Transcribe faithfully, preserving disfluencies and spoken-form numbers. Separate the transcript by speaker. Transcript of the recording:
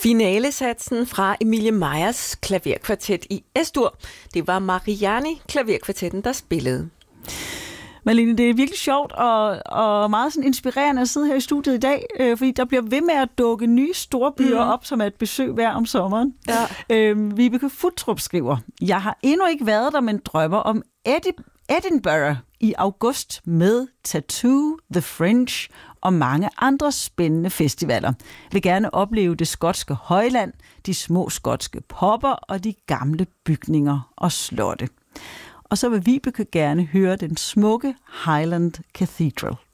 Speaker 1: Finalesatsen fra Emilie Meyers klaverkvartet i Es-dur. Det var Mariani klaverkvartetten, der spillede.
Speaker 2: Malene, det er virkelig sjovt og, og meget sådan inspirerende at sidde her i studiet i dag, øh, fordi der bliver ved med at dukke nye storbyer mm. op, som er et besøg hver om sommeren. Ja. Øh, Vibeke Futtrup skriver, jeg har endnu ikke været der, men drømmer om Edi- Edinburgh i august med Tattoo, The Fringe og mange andre spændende festivaler. Jeg vil gerne opleve det skotske højland, de små skotske popper og de gamle bygninger og slotte. Og så vil Vibeke gerne høre den smukke Highland Cathedral.